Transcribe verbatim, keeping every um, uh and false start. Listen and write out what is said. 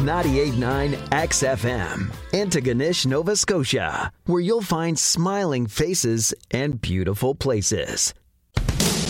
ninety-eight point nine X F M, Antigonish, Nova Scotia, where you'll find smiling faces and beautiful places.